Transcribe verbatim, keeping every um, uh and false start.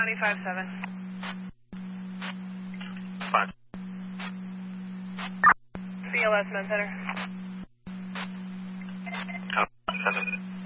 County five seven. Five. C L S Med Center. County seven.